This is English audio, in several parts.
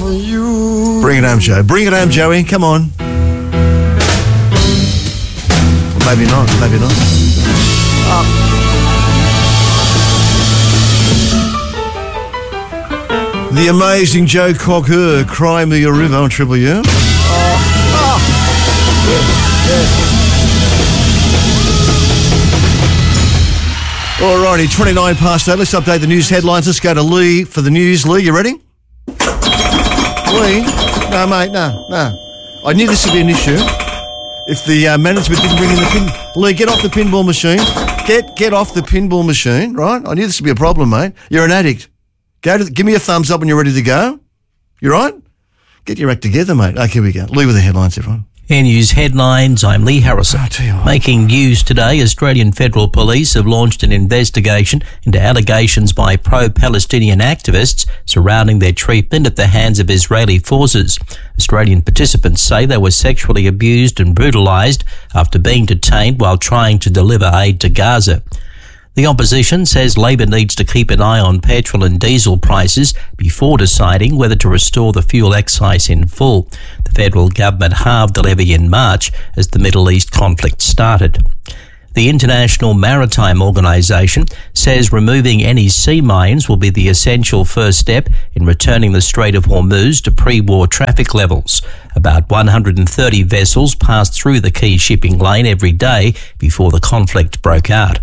you. Bring it home, Joe. Bring it home, Joey. Come on. Well, maybe not. Maybe not. The amazing Joe Cocker, Cry Me a River on Triple U. Alrighty, 29 past 8. Let's update the news headlines. Let's go to Lee for the news. Lee, you ready? Lee? No, mate, no. I knew this would be an issue. If the management didn't bring in the pin... Lee, get off the pinball machine. Get off the pinball machine, right? I knew this would be a problem, mate. You're an addict. Give me a thumbs up when you're ready to go. You right? Get your act together, mate. Okay, here we go. Lee with the headlines, everyone. Air News headlines, I'm Lee Harrison. Making news today, Australian Federal Police have launched an investigation into allegations by pro-Palestinian activists surrounding their treatment at the hands of Israeli forces. Australian participants say they were sexually abused and brutalised after being detained while trying to deliver aid to Gaza. The opposition says Labor needs to keep an eye on petrol and diesel prices before deciding whether to restore the fuel excise in full. The federal government halved the levy in March as the Middle East conflict started. The International Maritime Organisation says removing any sea mines will be the essential first step in returning the Strait of Hormuz to pre-war traffic levels. About 130 vessels passed through the key shipping lane every day before the conflict broke out.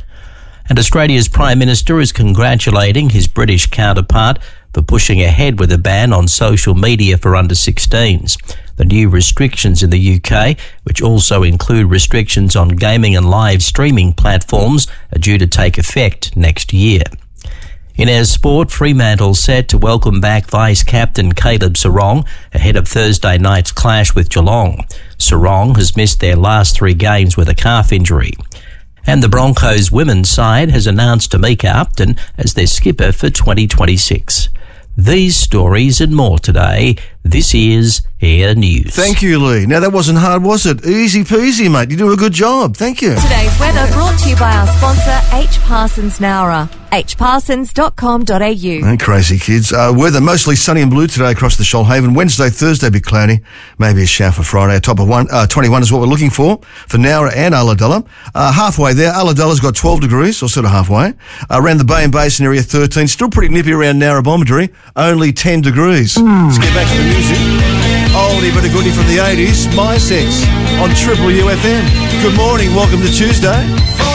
And Australia's Prime Minister is congratulating his British counterpart for pushing ahead with a ban on social media for under-16s. The new restrictions in the UK, which also include restrictions on gaming and live streaming platforms, are due to take effect next year. In our sport, Fremantle set to welcome back vice-captain Caleb Serong ahead of Thursday night's clash with Geelong. Serong has missed their last 3 games with a calf injury. And the Broncos women's side has announced Tamika Upton as their skipper for 2026. These stories and more today. This is Air News. Thank you, Lee. Now, that wasn't hard, was it? Easy peasy, mate. You do a good job. Thank you. Today's weather brought to you by our sponsor, H. Parsons Nowra. hparsons.com.au. Ain't crazy, kids. Weather mostly sunny and blue today across the Shoalhaven. Wednesday, Thursday, a bit cloudy. Maybe a shower for Friday. A top of 21 is what we're looking for Nowra and Ulladulla. Halfway there, Ulladulla's got 12 degrees, or sort of halfway. Around the Bay and Basin area, 13. Still pretty nippy around Narrabombatry, only 10 degrees. Let's get back to the music. Oldie but a goodie from the 80s, My Sex on Triple U FM. Good morning, welcome to Tuesday.